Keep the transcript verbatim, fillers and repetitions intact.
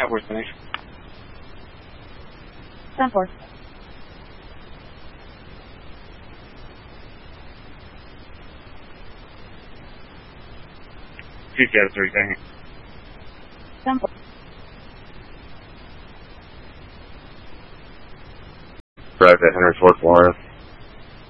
four, thanks. ten four. Two seven three, thank you. ten four. Drive at Henry Ford, Florida.